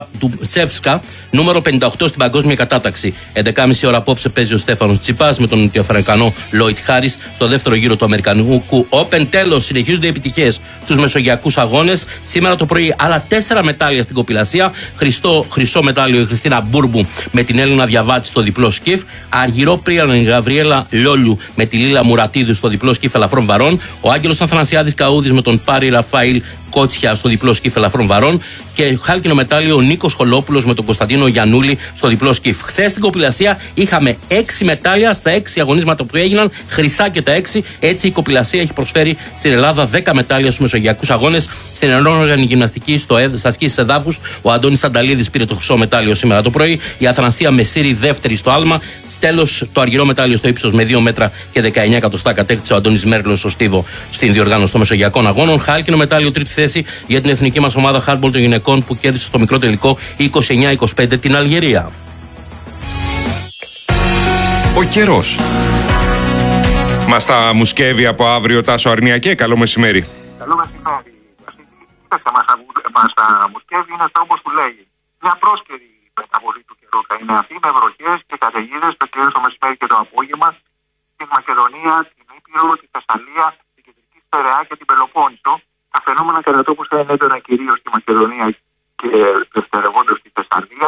του Τσεύσκα, νούμερο 58 στην παγκόσμια κατάταξη. 11.30 ώρα απόψε παίζει ο Στέφανος Τσιπάς με τον Νοτιοαφρικανό Λόιτ Χάρις στο δεύτερο γύρο του Αμερικανικού Open. Τέλος, συνεχίζονται οι επιτυχίες στους μεσογειακούς αγώνες. Σήμερα το πρωί άλλα 4 μετάλλια στην κοπηλασία. Χρυσό μετάλλιο η Χριστίνα Μπούρμπου με την Έλληνα Διαβάτη στο διπλό σκιφ. Αργυρό πρίανο η Γαβριέλα Λιόλιου με τη Λίλα Μουρατίδου στο διπλό σκιφ ελαφρών βαρών. Ο Άγγελος Αθανασιάδης Καούδης με τον Πάρη Ραφαήλ Κότσια στο διπλό σκιφ ελαφρών βαρών και χάλκινο μετάλλιο ο Νίκος Χολόπουλος με τον Κωνσταντίνο Γιαννούλη στο διπλό σκιφ. Χθες στην κοπηλασία είχαμε 6 μετάλλια στα 6 αγωνίσματα που έγιναν, χρυσά και τα 6. Έτσι η κοπηλασία έχει προσφέρει στην Ελλάδα 10 μετάλλια στους μεσογειακούς αγώνες. Στην ενόργανη γυμναστική στα σκι της εδάφους, ο Αντώνης Σανταλίδης πήρε το χρυσό μετάλλιο σήμερα το πρωί. Η Αθανασία Μεσίρη δεύτερη στο άλμα. Τέλος, το αργυρό μετάλλιο στο ύψος με 2 μέτρα και 19 εκατοστά κατέκτησε ο Αντώνης Μέρλος στο Στίβο στην διοργάνωση των μεσογειακών αγώνων. Χάλκινο μετάλλιο τρίτη θέση για την εθνική μας ομάδα χάντμπολ των γυναικών που κέρδισε στο μικρό τελικό 29-25 την Αλγερία. Ο καιρός. Μας τα μουσκεύει από αύριο Τάσο Αρνιακέ. Καλό μεσημέρι. Καλό μεσημέρι. Μας τα μουσκεύει είναι αυτό όπως του λέγει. Μια πρόσκαιρη μεταβολή του καιρού θα είναι αυτή, με βροχές και καταιγίδες το κυρίως το μεσημέρι και το απόγευμα στην Μακεδονία, την Ήπειρο, τη Θεσσαλία, την Κεντρική Στερεά και την Πελοπόννησο. Τα φαινόμενα κατά τόπους θα είναι έντονα κυρίως στη Μακεδονία και δευτερευόντως στη Θεσσαλία.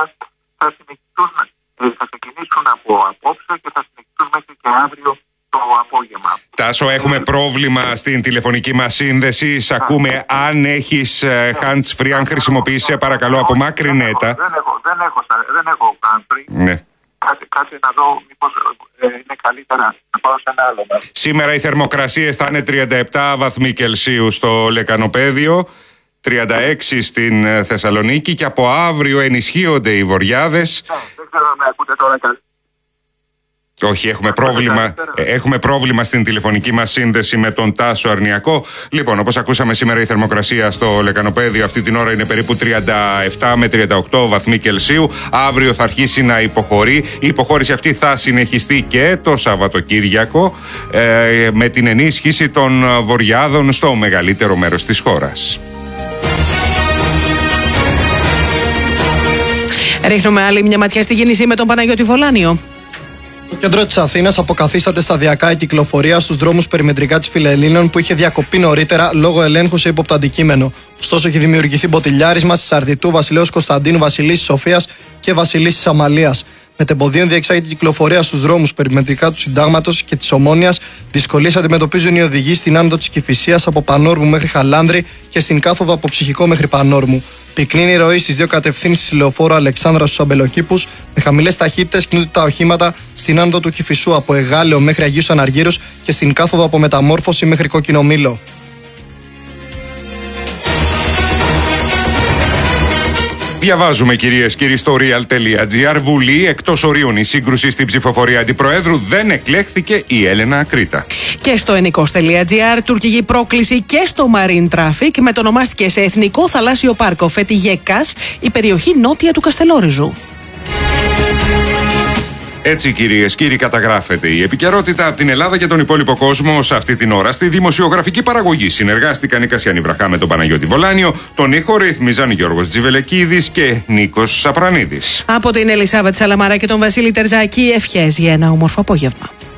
Θα ξεκινήσουν από απόψε και θα συνεχιστούν μέχρι και αύριο το απόγευμα. Τάσο, έχουμε πρόβλημα στην τηλεφωνική μας σύνδεση. Σ' ακούμε. Αν έχεις hands free, αν χρησιμοποιήσεις, σε παρακαλώ, απομάκρυνε τα. Δεν έχω hands free. Ναι. Κάτσε να δω μήπως είναι καλύτερα να πάω σε ένα άλλο. Σήμερα οι θερμοκρασίες θα είναι 37 βαθμοί Κελσίου στο Λεκανοπαίδιο, 36 στην Θεσσαλονίκη και από αύριο ενισχύονται οι βοριάδες. Δεν ξέρω αν με ακούτε τώρα καλύτερα. Όχι, έχουμε πρόβλημα στην τηλεφωνική μας σύνδεση με τον Τάσο Αρνιακό. Λοιπόν, όπως ακούσαμε, σήμερα η θερμοκρασία στο Λεκανοπαίδιο αυτή την ώρα είναι περίπου 37 με 38 βαθμοί Κελσίου. Αύριο θα αρχίσει να υποχωρεί. Η υποχώρηση αυτή θα συνεχιστεί και το Σαββατοκύριακο με την ενίσχυση των βοριάδων στο μεγαλύτερο μέρος της χώρας. Ρίχνουμε άλλη μια ματιά στη κίνηση με τον Παναγιώτη Βολάνιο. Το κέντρο της Αθήνας αποκαθίσταται σταδιακά η κυκλοφορία στους δρόμους περιμετρικά της Φιλελλήνων που είχε διακοπεί νωρίτερα λόγω ελέγχου σε ύποπτο αντικείμενο. Ωστόσο, έχει δημιουργηθεί μποτιλιάρισμα στη Σαρδιτού, Βασιλέως Κωνσταντίνου, Βασιλίσσης Σοφίας και Βασιλίσσης Αμαλίας. Μετεμποδίων διεξάγεται η κυκλοφορία στους δρόμους περιμετρικά του Συντάγματος και της Ομόνοιας. Δυσκολίες αντιμετωπίζουν οι οδηγοί στην άνοδο της Κηφισίας από Πανόρμου μέχρι Χαλάνδρη και στην κάθοδο από Ψυχικό μέχρι Πανόρμου. Πυκνή είναι η ροή στις δύο κατευθύνσεις λεωφόρου Αλεξάνδρα στους Αμπελοκήπους. Με χαμηλές ταχύτητες κινούνται τα οχήματα στην άνοδο του Κηφισού από Εγάλεο μέχρι Αγίους Αναργύρους και στην κάθοδο από Μεταμόρφωση μέχρι Κόκκινο Μήλο. Διαβάζουμε, κυρίες και κύριοι, στο real.gr. Βουλή εκτός ορίων. Η σύγκρουση στην ψηφοφορία αντιπροέδρου, δεν εκλέχθηκε η Έλενα Ακρίτα. Και στο ενικός.gr. τουρκική πρόκληση και στο Marine Traffic μετονομάστηκε σε Εθνικό Θαλάσσιο Πάρκο Φετιγεκάς η περιοχή νότια του Καστελόριζου. Έτσι, κυρίες και κύριοι, καταγράφεται η επικαιρότητα από την Ελλάδα και τον υπόλοιπο κόσμο σε αυτή την ώρα. Στη δημοσιογραφική παραγωγή συνεργάστηκαν η Κασιανή Βραχά με τον Παναγιώτη Βολάνιο, τον ήχο ρύθμιζαν Γιώργος Τζιβελεκίδης και Νίκος Σαπρανίδης. Από την Ελισάβετ Σαλαμαρά και τον Βασίλη Τερζάκη, ευχές για ένα όμορφο απόγευμα.